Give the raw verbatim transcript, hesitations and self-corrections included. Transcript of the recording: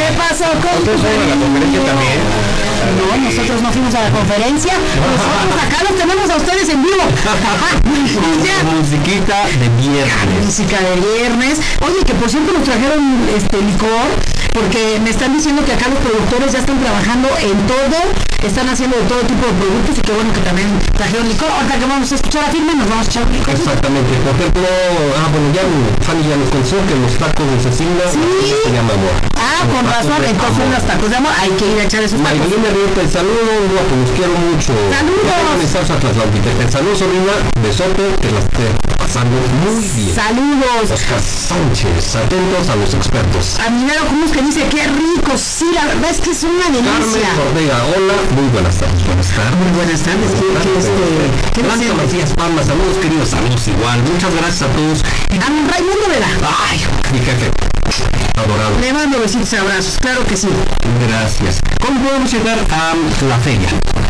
¿Qué pasó con tu ¿Ustedes fueron a la conferencia también? No, nosotros no fuimos a la conferencia. Nosotros acá los tenemos a ustedes en vivo. Ya. Musiquita de viernes. Música de viernes. Oye, que por cierto nos trajeron este licor, porque me están diciendo que acá los productores ya están trabajando en todo, están haciendo de todo tipo de productos y que bueno que también trajeron licor. Ahorita que vamos a escuchar a Firme, nos vamos a echar licor. Exactamente, por ejemplo, ah, bueno, ya Fanny ya nos contó que los tacos de Cecilia Sí. se llama amor. Ah, con razón, entonces unos tacos de amor, hay que ir a echar esos tacos. Marilena Rieta, el saludo, guapo, los quiero mucho. Saludos. El saludo, sobrina, besote, que la esté pasando muy bien. Saludos. Oscar Sánchez, atentos a los expertos. A Minero Cruz que dice, qué rico, sí, la verdad es que es una delicia. Carmen Ortega, hola, muy buenas tardes, buenas tardes. Muy buenas tardes, ¿qué, qué, este, qué Blanca decir? Macías Palma, saludos queridos, saludos igual, muchas gracias a todos. A Raimundo Vera. Ay, mi jefe, adorado. Le mando besitos y abrazos, claro que sí. Gracias. ¿Cómo podemos llegar a la feria?